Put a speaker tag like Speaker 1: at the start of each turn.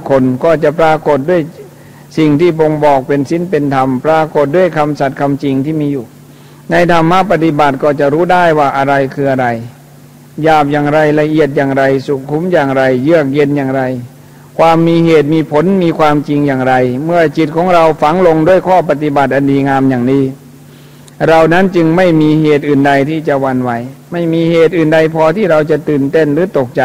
Speaker 1: คนก็จะปรากฏด้วยสิ่งที่บ่งบอกเป็นศีลเป็นธรรมปรากฏด้วยคำสัตย์คำจริงที่มีอยู่ในธรรมะปฏิบัติก็จะรู้ได้ว่าอะไรคืออะไรหยาบอย่างไรละเอียดอย่างไรสุขุมอย่างไรเยือกเย็นอย่างไรความมีเหตุมีผลมีความจริงอย่างไรเมื่อจิตของเราฝังลงด้วยข้อปฏิบัติอันดีงามอย่างนี้เรานั้นจึงไม่มีเหตุอื่นใดที่จะหวั่นไหวไม่มีเหตุอื่นใดพอที่เราจะตื่นเต้นหรือตกใจ